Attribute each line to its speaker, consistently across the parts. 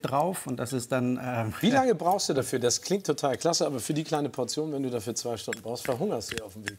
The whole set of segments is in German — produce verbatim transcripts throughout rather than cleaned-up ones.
Speaker 1: drauf und das ist dann... Ähm,
Speaker 2: Wie lange brauchst du dafür? Das klingt total klasse, aber für die kleine Portion, wenn du dafür zwei Stunden brauchst, verhungerst du ja auf dem Weg.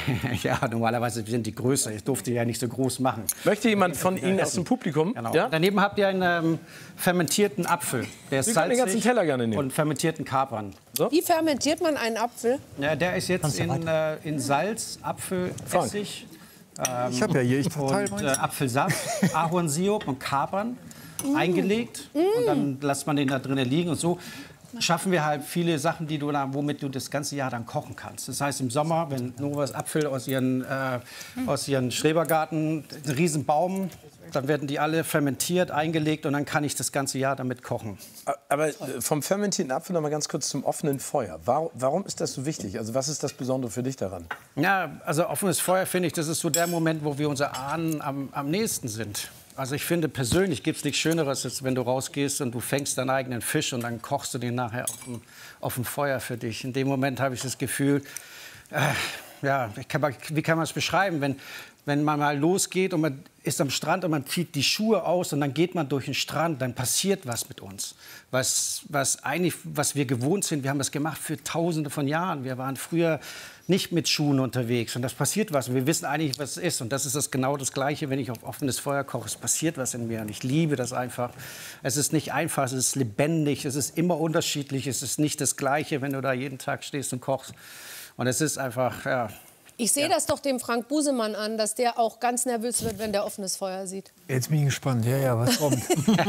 Speaker 1: Ja, normalerweise sind die größer. Ich durfte ja nicht so groß machen.
Speaker 2: Möchte jemand von Ihnen aus dem Publikum?
Speaker 1: Genau.
Speaker 2: Ja?
Speaker 1: Daneben habt ihr einen ähm, fermentierten Apfel. Der ist
Speaker 2: Sie können den ganzen
Speaker 1: salzig
Speaker 2: Teller gerne nehmen.
Speaker 1: und fermentierten Kapern.
Speaker 2: So?
Speaker 3: Wie fermentiert man einen Apfel?
Speaker 1: Ja, der ist jetzt in, äh, in Salz, Apfel, Essig. Ähm,
Speaker 4: Ich habe ja hier, ich verteile
Speaker 1: und äh,
Speaker 4: meins.
Speaker 1: Apfelsaft, Ahornsirup und Kapern eingelegt. Und dann lässt man den da drinnen liegen. Und so schaffen wir halt viele Sachen, die du da, womit du das ganze Jahr dann kochen kannst. Das heißt, im Sommer, wenn Novas Apfel aus ihren, äh, aus ihren Schrebergarten, ein Riesenbaum, dann werden die alle fermentiert, eingelegt und dann kann ich das ganze Jahr damit kochen.
Speaker 2: Aber vom fermentierten Apfel noch mal ganz kurz zum offenen Feuer. Warum, warum ist das so wichtig? Also was ist das Besondere für dich daran?
Speaker 1: Ja, also offenes Feuer, finde ich, das ist so der Moment, wo wir unsere Ahnen am, am nächsten sind. Also ich finde persönlich gibt es nichts Schöneres, als wenn du rausgehst und du fängst deinen eigenen Fisch und dann kochst du den nachher auf dem, auf dem Feuer für dich. In dem Moment habe ich das Gefühl, äh, ja, ich kann, wie kann man es beschreiben, wenn, wenn man mal losgeht und man ist am Strand und man zieht die Schuhe aus und dann geht man durch den Strand, dann passiert was mit uns. Was, was eigentlich, was wir gewohnt sind, wir haben das gemacht für Tausende von Jahren. Wir waren früher nicht mit Schuhen unterwegs und das passiert was. Und wir wissen eigentlich, was es ist. Und das ist das genau das Gleiche, wenn ich auf offenes Feuer koche. Es passiert was in mir und ich liebe das einfach. Es ist nicht einfach, es ist lebendig, es ist immer unterschiedlich. Es ist nicht das Gleiche, wenn du da jeden Tag stehst und kochst. Und es ist einfach, ja...
Speaker 3: Ich sehe
Speaker 1: Ja.
Speaker 3: das doch dem Frank Busemann an, dass der auch ganz nervös wird, wenn der offenes Feuer sieht.
Speaker 4: Jetzt bin ich gespannt, ja, ja, was kommt.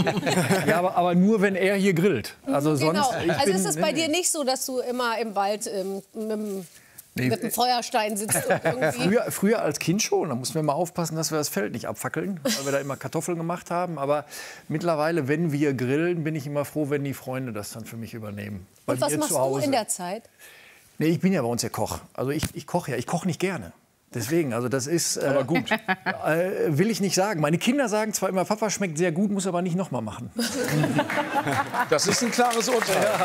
Speaker 4: Ja, aber, aber nur, wenn er hier grillt. Also sonst,
Speaker 3: Genau.
Speaker 4: ich
Speaker 3: Also
Speaker 4: bin,
Speaker 3: ist es bei dir nicht so, dass du immer im Wald ähm, mit, dem, mit dem Feuerstein sitzt und irgendwie...
Speaker 4: Früher, früher als Kind schon, da mussten wir mal aufpassen, dass wir das Feld nicht abfackeln, weil wir da immer Kartoffeln gemacht haben. Aber mittlerweile, wenn wir grillen, bin ich immer froh, wenn die Freunde das dann für mich übernehmen. Bei
Speaker 3: Und was
Speaker 4: mir
Speaker 3: machst
Speaker 4: zu
Speaker 3: du
Speaker 4: Hause.
Speaker 3: in der Zeit?
Speaker 4: Nee, ich bin ja bei uns der Koch. Also ich, ich koche ja, ich koche nicht gerne. Deswegen, also das ist... Äh, aber gut. Äh, will ich nicht sagen. Meine Kinder sagen zwar immer, Papa schmeckt sehr gut, muss aber nicht noch mal machen.
Speaker 2: Das ist ein klares Urteil. Ja.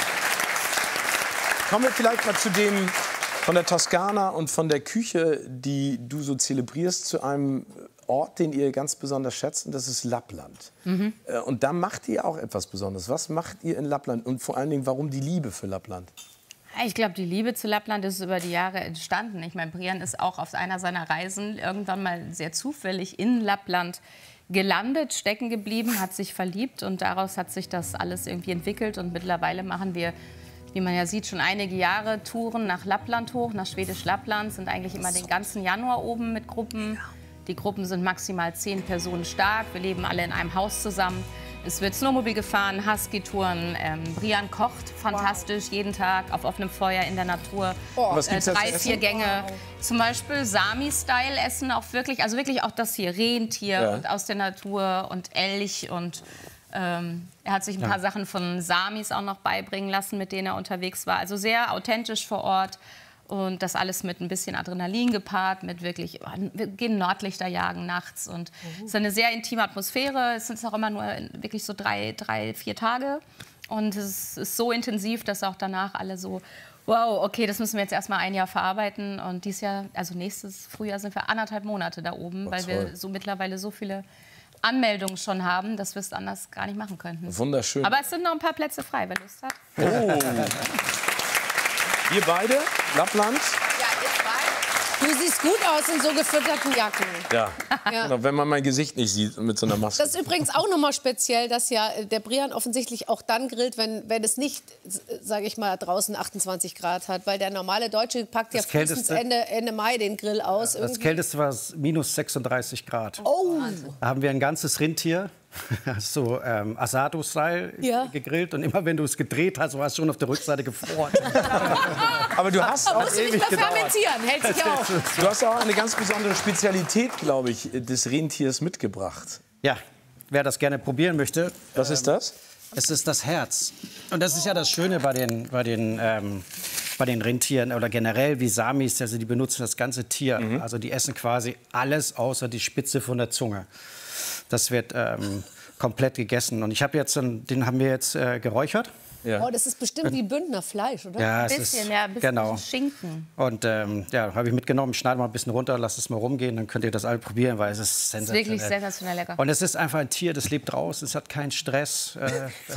Speaker 2: Kommen wir vielleicht mal zu dem von der Toskana und von der Küche, die du so zelebrierst, zu einem Ort, den ihr ganz besonders schätzt, und das ist Lappland. Mhm. Und da macht ihr auch etwas Besonderes. Was macht ihr in Lappland und vor allen Dingen, warum die Liebe für Lappland?
Speaker 5: Ich glaube, die Liebe zu Lappland ist über die Jahre entstanden. Ich meine, Brian ist auch auf einer seiner Reisen irgendwann mal sehr zufällig in Lappland gelandet, stecken geblieben, hat sich verliebt und daraus hat sich das alles irgendwie entwickelt. Und mittlerweile machen wir, wie man ja sieht, schon einige Jahre Touren nach Lappland hoch, nach Schwedisch Lappland, sind eigentlich immer den ganzen Januar oben mit Gruppen. Die Gruppen sind maximal zehn Personen stark. Wir leben alle in einem Haus zusammen. Es wird Snowmobil gefahren, Husky-Touren. Ähm, Brian kocht fantastisch, wow. jeden Tag auf offenem Feuer in der Natur.
Speaker 2: Oh. Was gibt's
Speaker 5: äh,
Speaker 2: da
Speaker 5: drei,
Speaker 2: zu essen?
Speaker 5: vier Gänge. Wow. Zum Beispiel Sami-Style essen auch wirklich. Also wirklich auch das hier, Rentier
Speaker 2: ja.
Speaker 5: und aus der Natur und Elch. Und ähm, er hat sich ein
Speaker 1: Ja.
Speaker 5: paar Sachen von Samis auch noch beibringen lassen, mit denen er unterwegs war. Also sehr authentisch vor Ort. Und das alles mit ein bisschen Adrenalin gepaart, mit wirklich, wir gehen Nordlichter jagen nachts. Und es ist eine sehr intime Atmosphäre. Es sind auch immer nur wirklich so drei, drei, vier Tage. Und es ist so intensiv, dass auch danach alle so, wow, okay, das müssen wir jetzt erstmal ein Jahr verarbeiten. Und dieses Jahr, also nächstes Frühjahr sind wir anderthalb Monate da oben,
Speaker 2: oh,
Speaker 5: weil wir so mittlerweile so viele Anmeldungen schon haben, dass wir es anders gar nicht machen könnten.
Speaker 2: Wunderschön.
Speaker 5: Aber es sind noch ein paar Plätze frei, wer Lust hat.
Speaker 2: Oh. Ihr beide, Lappland?
Speaker 3: Ja, ihr zwei. Du siehst gut aus in so gefütterten Jacken.
Speaker 2: Ja,
Speaker 3: Ja.
Speaker 2: Genau, wenn man mein Gesicht nicht sieht mit so einer Maske.
Speaker 3: Das ist übrigens auch noch mal speziell, dass ja der Brian offensichtlich auch dann grillt, wenn, wenn es nicht, sage ich mal, draußen achtundzwanzig Grad hat. Weil der normale Deutsche packt ja
Speaker 1: Das
Speaker 3: frühestens
Speaker 1: Kälteste-
Speaker 3: Ende, Ende Mai den Grill aus.
Speaker 1: Das
Speaker 3: irgendwie.
Speaker 1: Kälteste war minus sechsunddreißig Grad.
Speaker 3: Oh,
Speaker 1: Da haben wir ein ganzes Rentier, so ähm, Asado-Style,
Speaker 3: Ja.
Speaker 1: gegrillt. Und immer wenn du es gedreht hast, war es schon auf der Rückseite gefroren.
Speaker 2: Aber du hast
Speaker 3: da
Speaker 2: auch
Speaker 3: musst du nicht
Speaker 1: ewig
Speaker 3: mehr
Speaker 1: gedauert.
Speaker 3: fermentieren, hält sich auf.
Speaker 2: Du hast auch eine ganz besondere Spezialität, glaube ich, des Rentiers mitgebracht.
Speaker 1: Ja, wer das gerne probieren möchte,
Speaker 2: Was ist das?
Speaker 1: es ist das Herz. Und das ist ja das Schöne bei den, bei den, ähm, bei den Rentieren oder generell wie Samis. Also die benutzen das ganze Tier. Also die essen quasi alles außer die Spitze von der Zunge. Das wird ähm, komplett gegessen. Und ich habe jetzt, den haben wir jetzt äh, geräuchert.
Speaker 2: Ja.
Speaker 3: Oh, das ist bestimmt wie Bündner Fleisch, oder?
Speaker 1: Ja,
Speaker 5: Ein
Speaker 1: es
Speaker 5: bisschen,
Speaker 1: ist,
Speaker 5: ja, ein bisschen
Speaker 1: genau.
Speaker 5: Schinken.
Speaker 1: Und ähm, ja, habe ich mitgenommen. Ich schneide mal ein bisschen runter, lasse es mal rumgehen, dann könnt ihr das alle probieren, weil es ist
Speaker 5: Das ist
Speaker 1: sensationell.
Speaker 5: wirklich sensationell lecker.
Speaker 1: Und es ist einfach ein Tier, das lebt draußen, es hat keinen Stress. Äh,